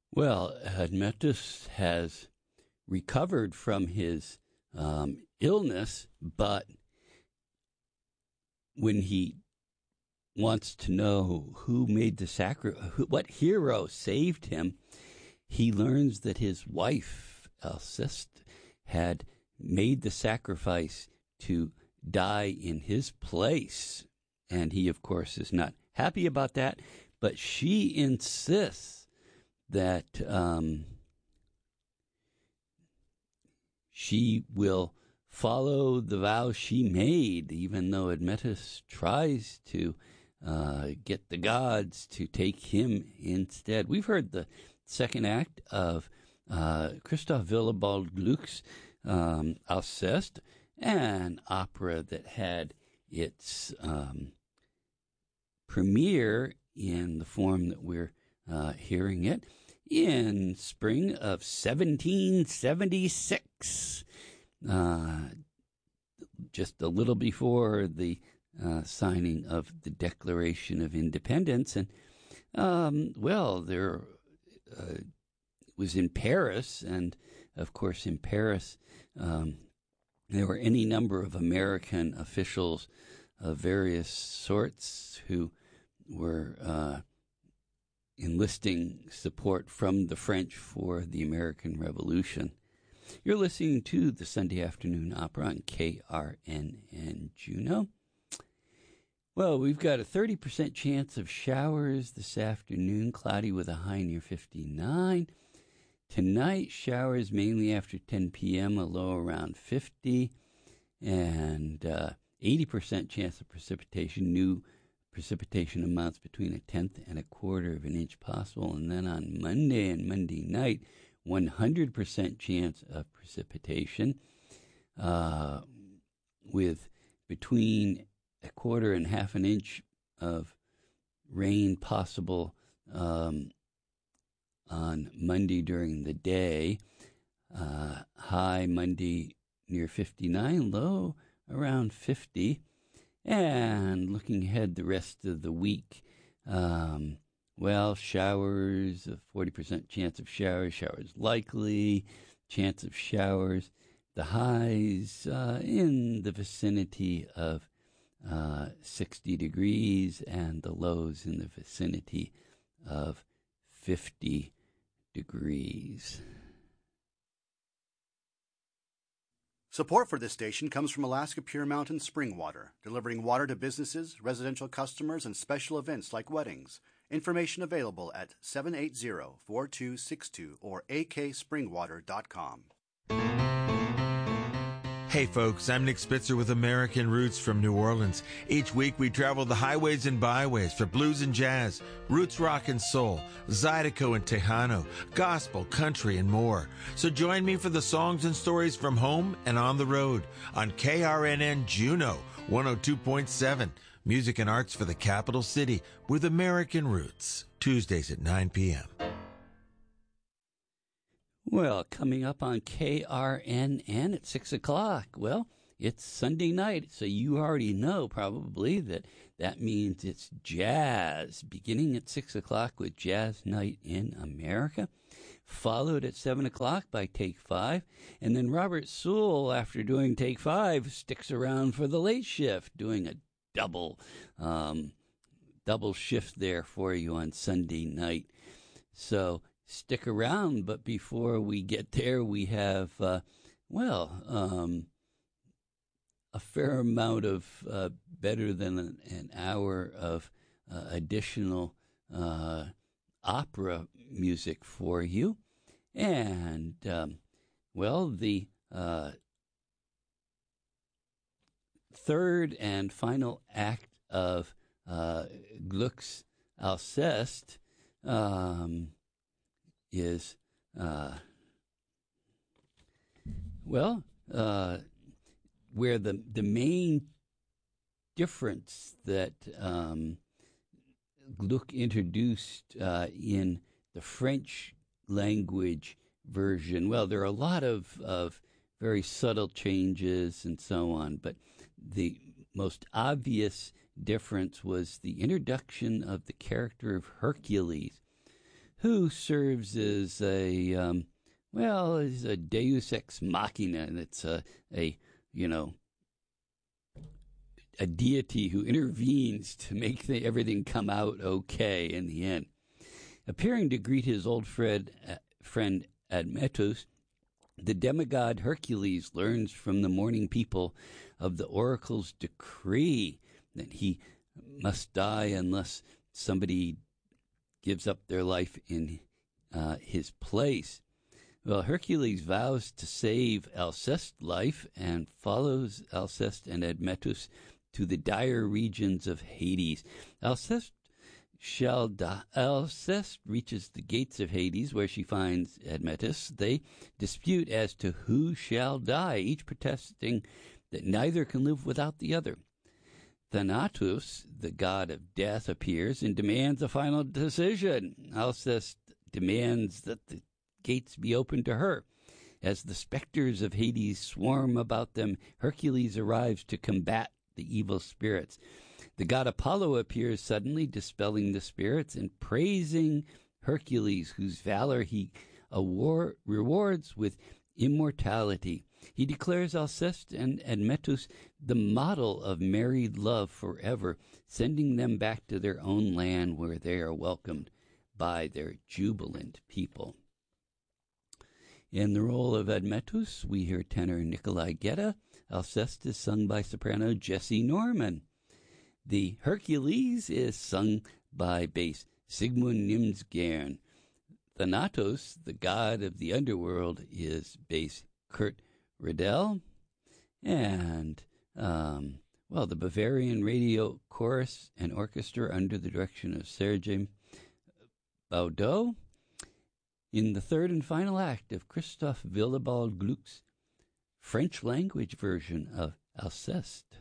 Well, Admetus has recovered from his illness, but when he wants to know who made the what hero saved him, he learns that his wife, Alceste, had made the sacrifice to die in his place. And he, of course, is not happy about that, but she insists that she will follow the vow she made, even though Admetus tries to get the gods to take him instead. We've heard the second act of Christoph Willibald Gluck's Alceste, an opera that had its premiere in the form that we're hearing it in spring of 1776, just a little before the signing of the Declaration of Independence. And, there was in Paris, and, of course, in Paris, there were any number of American officials of various sorts who were enlisting support from the French for the American Revolution. You're listening to the Sunday Afternoon Opera on KRNN Juneau. Well, we've got a 30% chance of showers this afternoon, cloudy with a high near 59. Tonight, showers mainly after 10 p.m., a low around 50, and 80% chance of precipitation. New precipitation amounts between a tenth and a quarter of an inch possible. And then on Monday and Monday night, 100% chance of precipitation, with between a quarter and half an inch of rain possible on Monday during the day. High Monday near 59, low around 50. And looking ahead the rest of the week, showers, a 40% chance of showers likely, chance of showers. The highs in the vicinity of 60 degrees, and the lows in the vicinity of 50 degrees. Support for this station comes from Alaska Pure Mountain Spring Water, delivering water to businesses, residential customers, and special events like weddings. Information available at 780-4262 or akspringwater.com. Hey folks, I'm Nick Spitzer with American Roots from New Orleans. Each week we travel the highways and byways for blues and jazz, roots rock and soul, Zydeco and Tejano, gospel, country, and more. So join me for the songs and stories from home and on the road on KRNN Juneau 102.7. Music and arts for the capital city with American Roots. Tuesdays at 9 p.m. Well, coming up on KRNN at 6 o'clock. Well, it's Sunday night, so you already know probably that means it's jazz, beginning at 6 o'clock with Jazz Night in America, followed at 7 o'clock by Take 5. And then Robert Sewell, after doing Take 5, sticks around for the late shift, doing a double shift there for you on Sunday night. So stick around, but before we get there, we have, a fair amount of better than an hour of additional opera music for you. And, the third and final act of Gluck's Alceste is, where the main difference that Gluck introduced in the French language version, there are a lot of very subtle changes and so on, but the most obvious difference was the introduction of the character of Hercules, who serves as a is a Deus ex machina, and it's a deity who intervenes to make everything come out okay in the end. Appearing to greet his old friend Admetus, the demigod Hercules learns from the mourning people of the oracle's decree that he must die unless somebody gives up their life in his place. Well, Hercules vows to save Alcest's life and follows Alcest and Admetus to the dire regions of Hades. Alcest reaches the gates of Hades, where she finds Admetus. They dispute as to who shall die, each protesting that neither can live without the other. Thanatos, the god of death, appears and demands a final decision. Alcest demands that the gates be opened to her. As the specters of Hades swarm about them, Hercules arrives to combat the evil spirits. The god Apollo appears suddenly, dispelling the spirits and praising Hercules, whose valor he rewards with immortality. He declares Alcest and Admetus the model of married love forever, sending them back to their own land where they are welcomed by their jubilant people. In the role of Admetus, we hear tenor Nikolai Gedda. Alcest is sung by soprano Jessie Norman. The Hercules is sung by bass Sigmund Nimsgern. Thanatos, the god of the underworld, is bass Kurt Riedel. And, the Bavarian Radio Chorus and Orchestra under the direction of Serge Baudot. In the third and final act of Christoph Willibald Gluck's French language version of Alceste.